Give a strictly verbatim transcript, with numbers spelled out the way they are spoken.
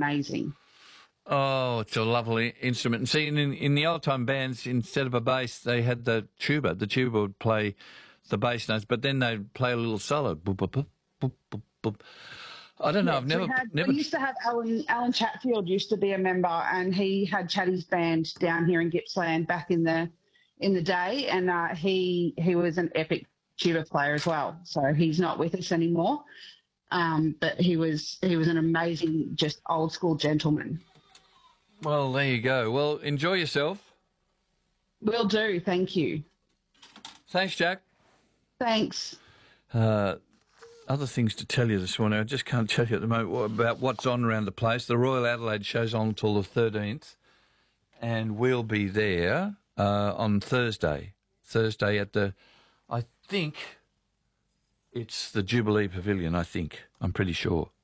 amazing. Oh, it's a lovely instrument. And see, in, in the old-time bands, instead of a bass, they had the tuba. The tuba would play the bass notes, but then they'd play a little solo. Boop, boop, boop, boop, boop, boop. I don't know. Yes, I've never, we, had, never. we used to have Alan, Alan Chatfield used to be a member, and he had Chatty's band down here in Gippsland back in the in the day, and uh, he he was an epic tuba player as well. So he's not with us anymore, um, but he was he was an amazing, just old school gentleman. Well, there you go. Well, enjoy yourself. Will do. Thank you. Thanks, Jack. Thanks. Uh, other things to tell you this morning. I just can't tell you at the moment about what's on around the place. The Royal Adelaide show's on until the thirteenth, and we'll be there uh, on Thursday. Thursday at the, I think it's the Jubilee Pavilion, I think. I'm pretty sure.